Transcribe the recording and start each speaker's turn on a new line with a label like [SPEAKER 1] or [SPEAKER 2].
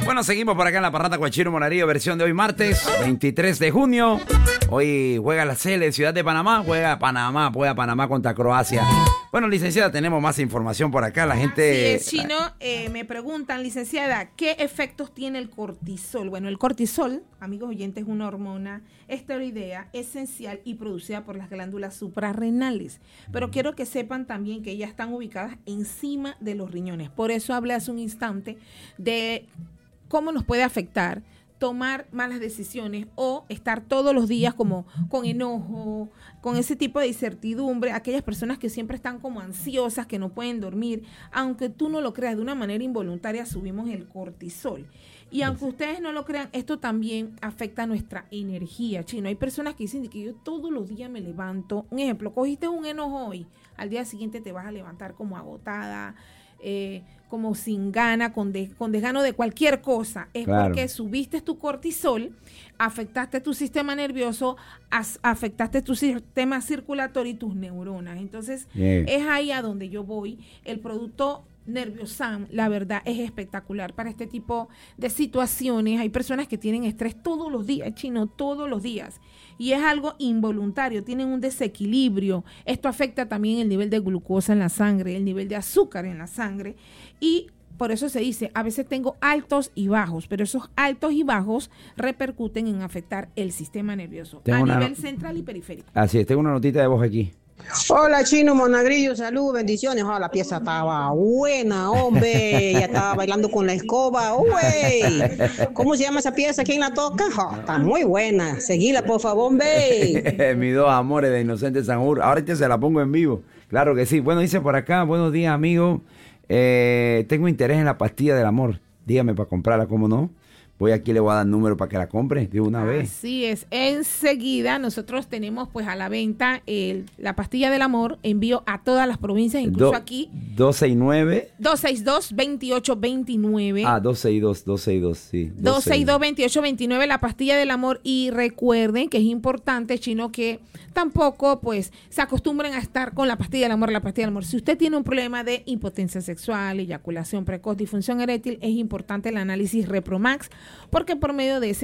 [SPEAKER 1] Bueno, seguimos por acá en la Parranda con Chino Monarillo, versión de hoy martes, 23 de junio. Hoy juega la Sele, Ciudad de Panamá, juega Panamá contra Croacia. Bueno, licenciada, tenemos más información por acá. La gente...
[SPEAKER 2] Así es, Chino, me preguntan, licenciada, ¿qué efectos tiene el cortisol? Bueno, el cortisol, amigos oyentes, es una hormona esteroidea esencial y producida por las glándulas suprarrenales. Pero quiero que sepan también que ellas están ubicadas encima de los riñones. Por eso hablé hace un instante de cómo nos puede afectar tomar malas decisiones o estar todos los días como con enojo, con ese tipo de incertidumbre, aquellas personas que siempre están como ansiosas, que no pueden dormir, aunque tú no lo creas, de una manera involuntaria subimos el cortisol. Y aunque ustedes no lo crean, esto también afecta nuestra energía, Chino. Hay personas que dicen que yo todos los días me levanto, un ejemplo, cogiste un enojo hoy, al día siguiente te vas a levantar como agotada, como sin gana, con desgano de cualquier cosa. Es claro, porque subiste tu cortisol, afectaste tu sistema nervioso, afectaste tu sistema circulatorio y tus neuronas. Entonces, es ahí a donde yo voy. El producto Nerviosan, la verdad, es espectacular para este tipo de situaciones. Hay personas que tienen estrés todos los días, Chino, todos los días. Y es algo involuntario, tienen un desequilibrio. Esto afecta también el nivel de glucosa en la sangre, el nivel de azúcar en la sangre. Y por eso se dice, a veces tengo altos y bajos, pero esos altos y bajos repercuten en afectar el sistema nervioso a nivel central y periférico.
[SPEAKER 1] Así es, tengo una notita de voz aquí.
[SPEAKER 3] Hola, Chino Monagrillo, salud, bendiciones. Oh, la pieza estaba buena, hombre. Ya estaba bailando con la escoba. Uy, ¿cómo se llama esa pieza? ¿Quién la toca? Oh, está muy buena. Seguila, por favor, hombre.
[SPEAKER 1] Mis dos amores de Inocente Sanjur. Ahora se la pongo en vivo. Claro que sí. Bueno, dice por acá, buenos días, amigo. Tengo interés en la pastilla del amor. Dígame para comprarla, ¿cómo no? Voy aquí, le voy a dar número para que la compre de una vez.
[SPEAKER 2] Así es. Enseguida nosotros tenemos pues a la venta la pastilla del amor, envío a todas las provincias, incluso aquí.
[SPEAKER 1] 269.
[SPEAKER 2] 262-2829.
[SPEAKER 1] Ah, 262, sí.
[SPEAKER 2] 262-2829, la pastilla del amor. Y recuerden que es importante, Chino, que tampoco pues se acostumbren a estar con la pastilla del amor, Si usted tiene un problema de impotencia sexual, eyaculación precoz, disfunción eréctil, es importante el análisis Repromax, porque por medio de ese